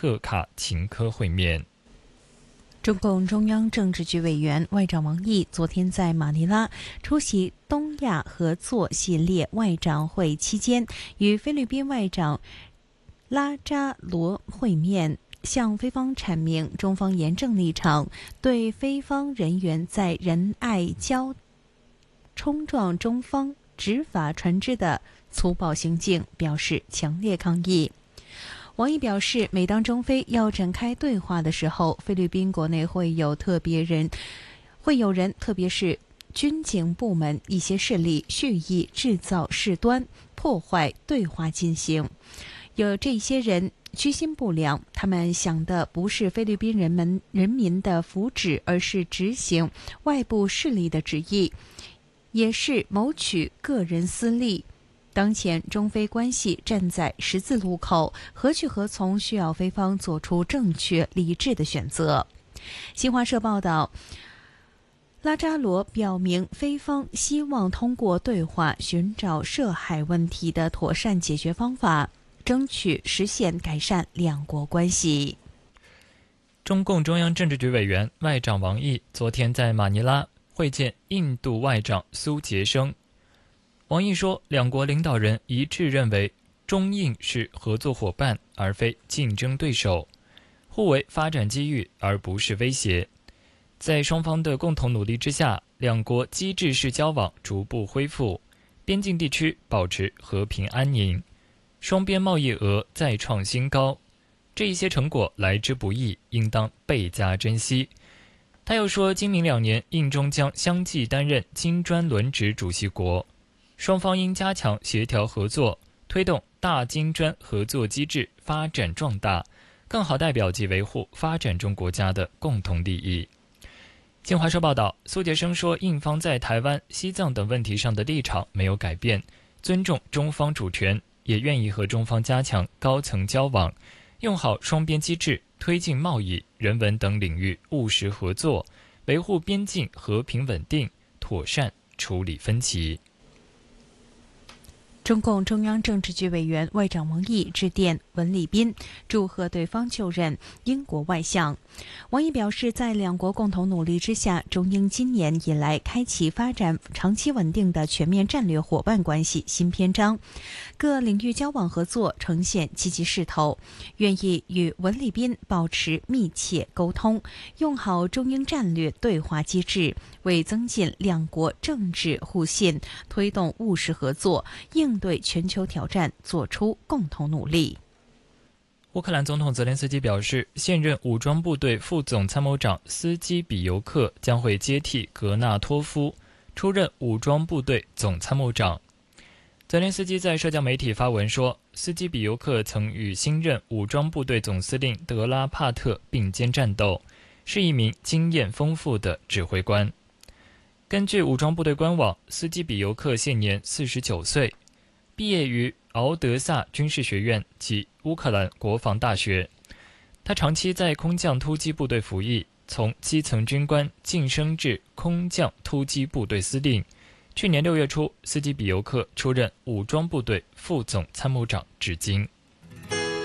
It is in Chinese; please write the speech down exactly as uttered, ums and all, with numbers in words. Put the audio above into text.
特卡琴科会面。 中共中央政治局委员外长王毅昨天在马尼拉出席东亚合作系列外长会期间，与菲律宾外长拉扎罗会面，向菲方阐明中方严正立场，对菲方人员在仁爱礁冲撞中方执法船只的粗暴行径表示强烈抗议。王毅表示，每当中菲要展开对话的时候，菲律宾国内会有特别人，会有人，特别是军警部门一些势力蓄意制造事端，破坏对话进行。有这些人居心不良，他们想的不是菲律宾人们人民的福祉，而是执行外部势力的旨意，也是谋取个人私利。当前中菲关系站在十字路口，何去何从需要菲方做出正确理智的选择。新华社报道，拉扎罗表明菲方希望通过对话寻找涉海问题的妥善解决方法，争取实现改善两国关系。 中共中央政治局委员外长王毅昨天在马尼拉会见印度外长苏杰生。王毅说，两国领导人一致认为中印是合作伙伴而非竞争对手，互为发展机遇而不是威胁。在双方的共同努力之下，两国机制式交往逐步恢复，边境地区保持和平安宁，双边贸易额再创新高，这一些成果来之不易，应当倍加珍惜。他又说，今明两年印中将相继担任金砖轮值主席国，双方应加强协调合作，推动大金砖合作机制发展壮大，更好代表及维护发展中国家的共同利益。新华社报道，苏杰生说，印方在台湾、西藏等问题上的立场没有改变，尊重中方主权，也愿意和中方加强高层交往，用好双边机制，推进贸易、人文等领域务实合作，维护边境和平稳定，妥善处理分歧。 中共中央政治局委员外长王毅致电文礼宾，祝贺对方就任英国外相。王毅表示，在两国共同努力之下，中英今年以来开启发展长期稳定的全面战略伙伴关系新篇章，各领域交往合作呈现积极势头，愿意与文礼宾保持密切沟通，用好中英战略对话机制，为增进两国政治互信，推动务实合作，应对全球挑战做出共同努力。 乌克兰总统泽连斯基表示，现任武装部队副总参谋长斯基比尤克将会接替格纳托夫出任武装部队总参谋长。泽连斯基在社交媒体发文说，斯基比尤克曾与新任武装部队总司令德拉帕特并肩战斗，是一名经验丰富的指挥官。根据武装部队官网，斯基比尤克现年四十九岁，毕业于敖德萨军事学院及乌克兰国防大学。他长期在空降突击部队服役，从基层军官晋升至空降突击部队司令。去年六月初，斯基比尤克出任武装部队副总参谋长至今。